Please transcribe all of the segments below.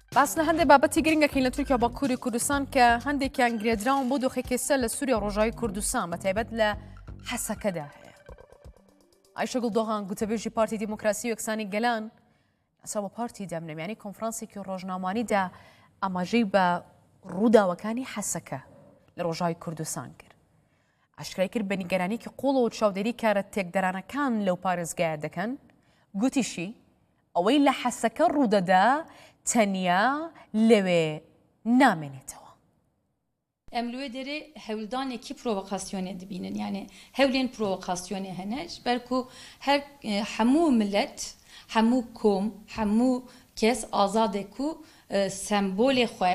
باسنە هەندێک بابەتی گرنگەکەین لە تورکیا بە کووری کوردستان کە هەندێکیان گرێدراون بۆ دۆخێکی سەر لە سووریا ڕۆژاوی کوردستان بە تایبەت لە حەسەکەدا هەیە. ئایشە گوڵدۆغان گوتەبێژی پارتی دیموکراسی و یەکسانی گەلان ئەسا بە پارتی دەمنەمیانی کۆنفرانسێکی ڕۆژنامانیدا ئاماژەی بە ڕووداوەکانی حەسەکە لە ڕۆژاوی کوردستان کرد. ئاشکرای کرد بە نیگەرانیەکی قوڵەوە چاودێری کارە تێکدەرانەکان لەو پارێزگایە دەکەن، گوتیشی ئەوەی لە حەسەکە ڕوودەدا تەنیا لەوێ نامێنێتەوە. ئەم لێ دەرێ هەولدانێکی پرۆڤۆکاسیۆنێ دەبینن، یعنی هەولێن پرۆڤۆکاسیۆنێ هەنەش بەرکو هەر هەموو ملەت، هەموو کۆم، هەموو کەس ئازادێک و سەمبۆلێ خوێ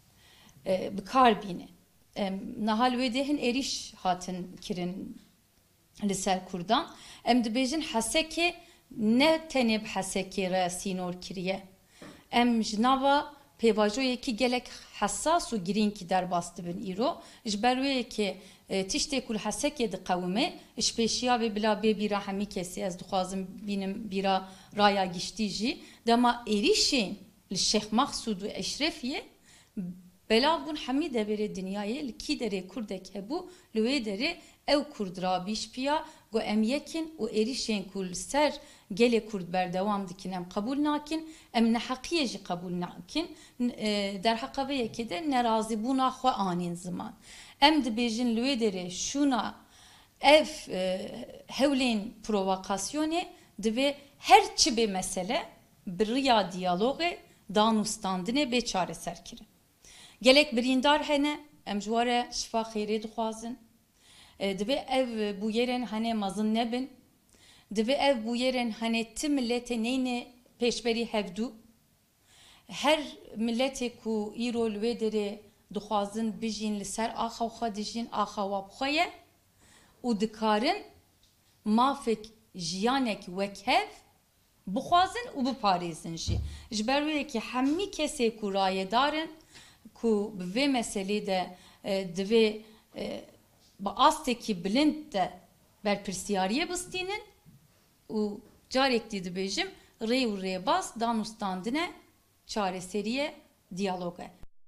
بکار بینێ. نەها لێ دێ هەن ئێریش هاتن kirin لەسەر کوردان. ئەم دەبێژن حەسەکێ نه تەنێ bi حەسەکێ re sînor kiriye. Em ji nava pêvajoyekî gelek hesas û girînkî derbas dibin îro ji ber wê yekê tiştê ku li hesekê diqewime ji pêşiya vê bila bê bîra hemî kesî ez dixwazim bînim bîra raya giştî jî dema êrişên li Şex Mexsûd û Eşrefiyê belav bûn hemî deverê dinyayê li kî derê Kurdek hebû li wê derê ew Kurd rabîşpiya got em yekin û êrişên ku li ser gelê Kurd berdewam dikin em qebûl nakin, em neheqiyê jî qebûl nakin, derheqa vê yekê de nerazîbûna xwe anîn ziman. Em dibêjin li wê derê şûna ev hewlên provokasyon divê her çi bê mesele bi riya diyalogê danûstandinê bê çareserkirin. Gelek birîndar hene em ji we re şifa xêrê dixwazin. Divê ev bûyerên hene mezin nebin. Divê ev bûyerên hene ti milletê neyne pêşberî hevdû. Her milletê ku îro li wê derê dixwazin bijîn li ser axa xwe dijîn axa wab xwe ye û dikarin mafek jiyanek wek hev bixwazin û biparêzin jî. Ji ber wê yekê hemî kesê ku rayedarin ku bi vê meselê de divê bi astekî bilind de berpirsiyariye bistînin û carek dî dibêjim rê û rêbas danûstandine çareseriye diyaloge.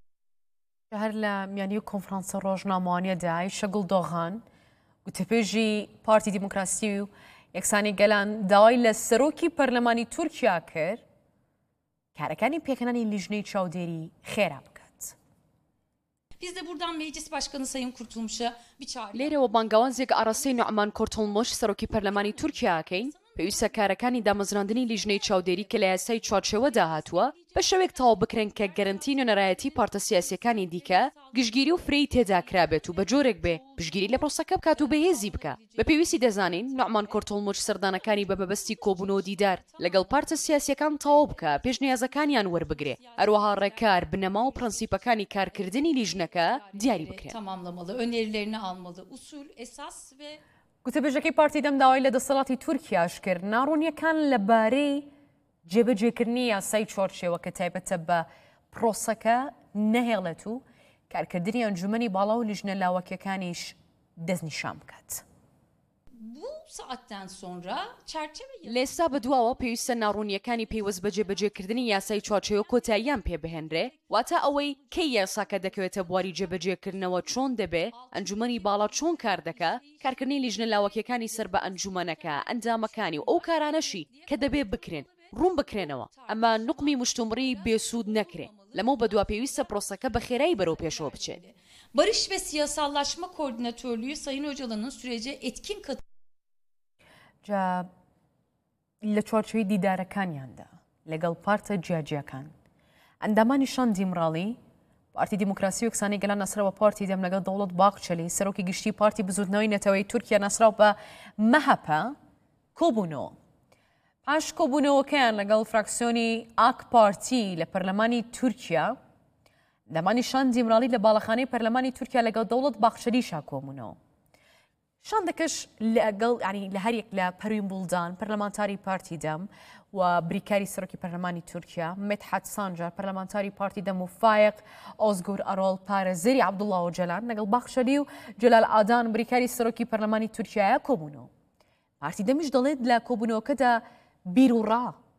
هەر لە میانی کۆنفرانسە ڕۆژنامەوانیەدا ئایشە گوڵدۆغان گوتەبێژی پارتی دیموکراسی و یەکسانی گەلان داوای لە سەرۆکی پەرلەمانی تورکیا کرد کارەکانی پێکەنانی لیژنەی چاودێری خێرا بکات. Biz de buradan Meclis Başkanı Sayın Kurtulmuş'a bir çağrı. لێرەوە بانگەوازێک ئاڕاستەی نوعمان کورتڵمۆش سەرۆکی پەرلەمانی تورکیاکەین پێویستە کارەکانی دامەزراندنی لیژنەی چاودێری کە لە یاسای چوارچێوەدا هاتووە بە شێوێک تەواو بکرێن کە گەرنتی نوێنەرایەتی پارتە سیاسیەکانی دیکە گشتگیری و فرەی تێدا کرابێت و بە جۆرێک بێ پشگیری لە پرۆسەکە بکات و بەهێزی بکە. بە پێویستی دەزانین نوعمان کورتڵمۆش سەردانەکانی بە بەبەستی کۆبوونەوە دیدار لەگەڵ پارتە سیاسیەکان تەواو بکە پێشنیازەکانیان وەربگرێ هەروەها ڕێکار بنەما و پرەنسیپەکانی کارکردنی لیژنەکە دیاری بکرێت. Tamamlamalı, önerilerini almalı, usul, esas ve گوتەبێژەکەی پارتی دەم داوای لە دەسەڵاتی تورکیاش کرد ناڕوونیەکان لەبارەی جێبەجێکردنی یاسای چوارچێوە کە تایبەتە بە پرۆسەکە نەهێڵێت و کارکردنی ئەنجومەنی باڵا و لیژنە لاوەکیەکانیش دەستنیشان بکات. bu saatten sonra çerçeve لێستا بەدواوە پێویستە ناڕوونیەکانی پێیوەست بە جێبەجێکردنی یاسای چوارچێوە کۆتاییان پێبهێنرێ واتە ئەوەی کەی یاساکە دەکەوێتە بواری جێبەجێکردنەوە چۆن دەبێ ئەنجومەنی باڵا چۆن کار دەکە کارکردنی لیژنە لاوەکیەکانی سەر بە ئەنجومەنەکە ئەندامەکانی و ئەو کارانەشی کە دەبێ بکرێن ڕوون بکرێنەوە ئەمە نوقمی مشتومڕی بێسوود نەکرێ لەمە بەدوا پێویستە پرۆسەکە بە خێرایی بەرەو pێشەوە بچێت. Barış ve Siyasallaşma Koordinatörlüğü Sayın Öcalan'ın sürece etkin جا لە چوارچێوەی دیدارەکانیاندا لەگەڵ پارتە جیاجیەکان ئەندامانی شان دیمڕاڵی پارتی دیموکراسی و یەکسانی گەلان ناسراوە پارتی دەم لەگەڵ دەوڵەت باقچەلی سەرۆکی گشتی پارتی بزودنەوەی نەتەوەی تورکیا ناسراو بە مەهەپە کۆبوونەوە. پاش کۆبوونەوەکەیان لەگەڵ فراکسیۆنی ئاک پارتی لە پەرلەمانی تورکیا ئەندامانی شان دیمڕاڵی لە باڵەخانەی پەرلەمانی تورکیا لەگەڵ دەوڵەت باقچەلیشا کۆبوونەوە. شان دەکەش لەگەڵ لە هەرێک لە پەروین بولدان پەرلەمانتاری پارتی دەم و بریکاری سەرۆکی پەرلەمانی تورکیا مدحەت سانجار پەرلەمانتاری پارتی دەم و فایق ئۆزگور ئەرۆڵ پارێزەری عەبدوڵڵا ئۆجەلان لەگەڵ باخشەلی و جەلال ئادان بریکاری سەرۆکی پەرلەمانی تورکیایە کۆبوونەوە. پارتی دەمیش دەڵێت لە کۆبوونەوەکەدا بیر و ڕا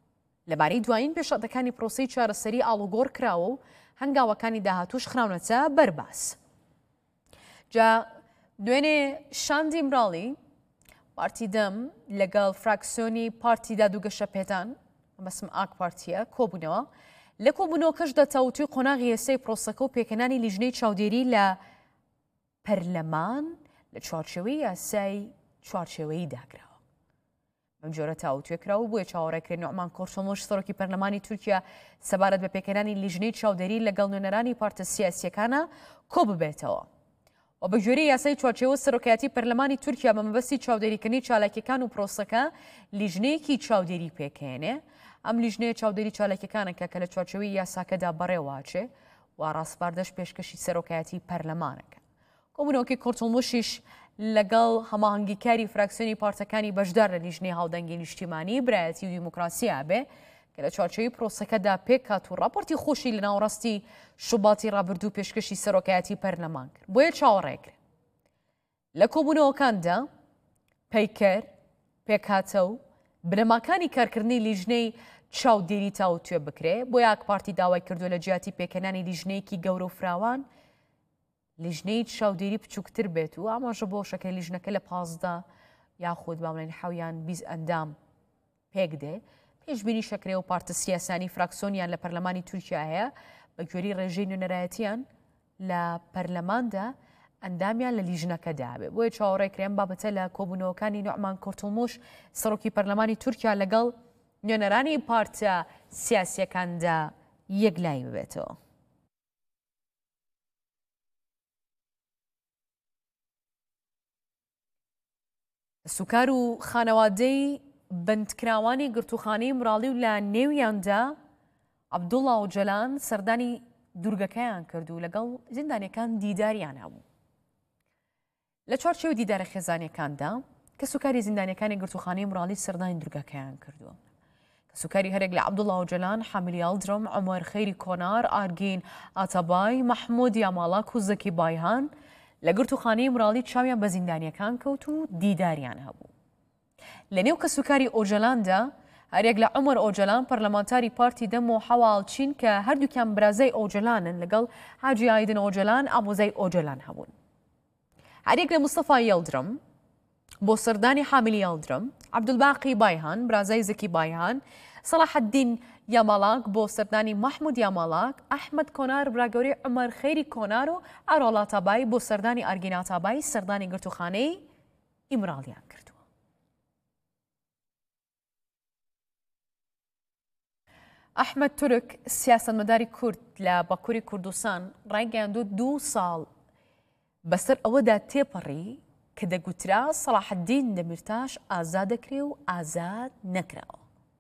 لەبارەی دوایین پێشەدەکانی پرۆسەی چارەسەری ئاڵوگۆڕ کراوە و هەنگاوەکانی داهاتوش خراونەتە بەرباس. جا دوێنێ شاندی مراڵی پارتی دەم لەگەڵ فراکسیۆنی پارتی دادوگەشە پێدان بەسم ئاک پارتیە کۆبوونەوە لە کۆبوونەوەکەش دەتەوتوی قۆناغی هێستەی پرۆسەکە و پێکەنانی لیژنەی چاودێری لە پەرلەمان لە چوارچێوەی یاسای چوارچێوەیی داگراوە. ئەم جۆرە تاوتوێکراوە بۆیە چاوەڕێکرێن نوعمان کۆرتۆمۆش سەرۆکی پەرلەمانی تورکیا سەبارەت بە پێکەنانی لیژنەی چاودێری لەگەڵ نوێنەرانی پارتە سیاسیەکانە کۆ ببێتەوە. و بە گوێرەی یاسای چوارچێوە سەرۆکایەتی پەرلەمانی تورکیا بە مەبەستی چاودێریکردنی چالاکیەکان و پرۆسەکە لیژنەیەکی چاودێری پێکێنێ. ئەم لیژنەیە چاودێری چالاکیەکانەکە کە لە چوارچێوەی یاساکەدا بەڕێواچێ و ڕاستپاردەش پێشکەشی سەرۆکایەتی پەرلەمانەکە. کۆبوونەوەکی کۆرتڵموشیش لەگەڵ هەماهەنگیکاری فراکسیۆنی پارتەکانی بەشدار لە لیژنەی هاودەنگی نیشتیمانی برایەتی و دیموکراسیا بێ کە لە چوارچێوەی پرۆسەکەدا پێکات و راپۆرتی خۆشی لە ناوەڕاستی شوباتی ڕابردوو پێشکەشی سەرۆکایەتی پەرلەمان کرد. بۆیە چاوەڕێکرێ لە کۆبوونەوەکاندا پەیکەر پێکاتە و بنەماکانی کارکردنی لیژنەی چاودێری تاوتوێ بکرێ. بۆ یاک پارتی داوای کردووە لە جیاتی پێکەنانی لیژنەیەکی گەورە و فراوان لیژنەی چاودێری بچووکتر بێت و ئاماژە بۆ شەکە لیژنەکە لە 15 یاخود باڵێن حەویان 20 ئەندام پێک دێ. پێشبینی شەکرێ و پارتە سیاسانی فراکسیۆنیان لە پەرلەمانی تورکیا هەیە بە گوێرەی ڕێژەی نوێنەرایەتیان لە پەرلەماندا ئەندامیان لە لیژنەکەدا بێ. بۆیە چاوەڕێکرێن بابەتە لە کۆبوونەوەکانی نوعمان کۆرتڵموش سەرۆکی پەرلەمانی تورکیا لەگەڵ نوێنەرانی پارتە سیاسیەکاندا یەکلای ببێتەوە. سوکار و خانەوادەی بندکراوانی گرتوخانەی مراڵی و لە نێویاندا عەبدوڵڵا ئۆجەلان سەردانی دوورگەکەیان کرد و لەگەڵ زیندانیەکان دیداریان هەبوو. لە چوارچێوەی دیدارە خێزانیەکاندا کە سوکاری زیندانیەکانی گرتوخانەی مراڵی سەردانی دوورگەکەیان کردووە. کە سوکاری هەرێک لە عەبدوڵڵا ئۆجەلان، حەمیلی ئەڵدرم، عومەر خەیری کۆنار، ئارگین ئاتەبای، مەحموود یاماڵاک و زەکی بایهان لە گرتوخانەی مراڵی چاویان بە زیندانیەکان کەوت و دیداریان هەبوو. لە نێو کە سوکاری ئۆجەلاندا هەرێک لە عومەر ئۆجەلان پەرلەمانتاری پارتی دەم و حەواڵچین کە هەردووکیان برازای ئۆجەلانن لەگەڵ حاجی ئایدن ئۆجەلان ئامۆزای ئۆجەلان هەبوون. هەرێک لە مستەفای یەڵدرم بۆ سەردانی حامیلی یەڵدرم، عەبدولباقی بایهان برازای زەکی بایهان، سەلاحەددین یاماڵاک بۆ سەردانی مەحموود یاماڵاک، ئەحمەد کۆنار براگەورەی عومەر خەیری کۆنار و ئارۆڵ ئاتەبای بۆ سەردانی ئارگین ئاتەبای سەردانی گرتوخانەی ئیمراڵیان کردووە. ئەحمەد تورک سیاسەتمەداری کورد لە باکووری کوردستان ڕایگەیاندوو 2 ساڵ بەسەر ئەوەدا تێپەڕی کە دەگوترا سەلاحەددین دەمیرتاش ئازاد دەکرێ و ئازاد نەکراوە.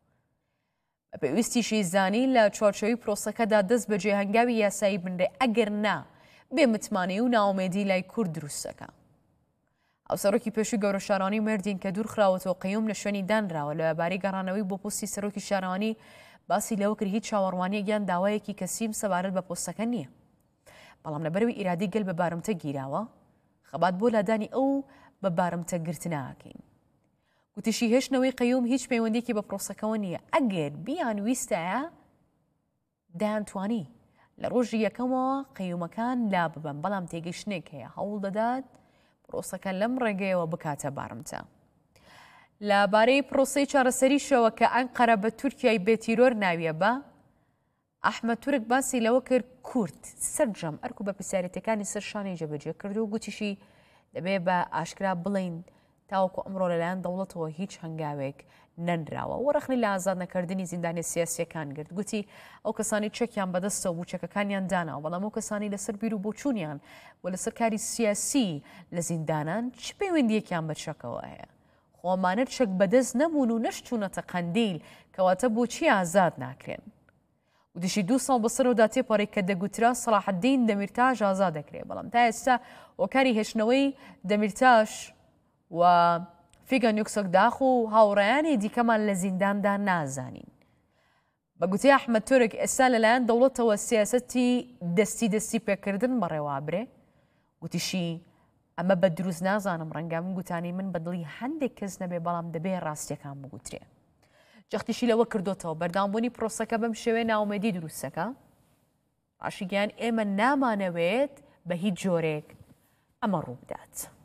بە پێویستیشی زانی لە چوارچێوەی پرۆسەکەدا دەست بە جێهەنگاوی یاسایی بنرێ ئەگەر نا بێ متمانەی و ناومێدی لای کورد دروستەکە. ئەو سەرۆکی پێشووی گەورە شارانی مێردین کە دوور خراوەتەوە قەیوم لە شوێنی دانراوە لەبارەی گەڕانەوەی بۆ پۆستی سەرۆکی شارانی باسی لەوە کرد هیچ چاوەڕوانیەک یان داوایەکی کەسیم سەبارەت بە پۆستەکە نییە. بەڵام لەبەرەوەی ئیرادی گەل بە بارمتە گیراوە خەبات بۆ لادانی ئەو بە بارمتە گرتناکەین. گوتیشی هێشتنەوەی قەیوم هیچ پەیوەندێکی بە پرۆسەکەەوە نییە. ئەگەر بیان ویستایە دایانتوانی لە ڕۆژی یەکەمەوە قەیومەکان لا ببن، بەڵام تێگەیشتنێک هەیە هەوڵ دەدات پرۆسەکە لەم ڕێگەیەوە بکاتە بارمتە. لەبارەی پرۆسەی چارەسەریشەوە کە ئەنقەرە بە تورکیای بێتیرۆر ناویە بە ئەحمەد تورک باسی لەوە کرد کورد سەرجەم ئەرک و بە پرسیارەتەکانی سەر شانەی جێبەجێ کرد و گوتیشی دەبێ بە ئاشکرا بڵین تاوەکو ئەمڕۆ لەلایەن دەوڵەتەوە هیچ هەنگاوێک نەنراوە و ڕەخنی لە ئازاد نەکردنی زیندانی سیاسیەکان گرت. گوتی ئەو کەسانی چەکیان بەدەستەوە بوو چەکەکانیان داناوە، بەڵام ئەو کەسانی لەسەر بیر و بۆچوونیان و لەسەر کاری سیاسی لە زیندانان چ پەیوەندیەکیان بە چەکەوە هەیە؟ خۆمانە چەک بەدەست نەبوون و نەشتوونەتە قەندیل کەواتە بۆچی ئازاد ناکرێن؟ وتیشی 2 ساڵ بەسەرەوەدا تێپەڕی کە دەگوترا سەلاحەددین دەمیرتاش ئازاد دەکرێت، بەڵام تا ئێستا وەکاری هێشتنەوەی دەمیرتاش و فیگەن یوکسەک داخ و هاوڕێیانی دیکەمان لە زینداندا نازانین. بە گوتەی ئەحمەد تورک ئێستا لەلایەن دەوڵەتەوە سیاسەتی دەستی پێکردن بەڕێوابرێ. گوتیشی ئەمە بە دروست نازانم، ڕەنگە من گوتانی من بەدڵی هەندێک کەس نەبێ، بەڵام دەبێ ڕاستیەکان بگوترێ. جەختیشی لەوە کردوتەوە بەردامبوونی پرۆسەکە بەم شێوەیە ناومێدی دروستەکە ڕاشیگەیان ئێمە نامانەوێت بە هیچ جۆرێک ئەمە ڕوو بدات.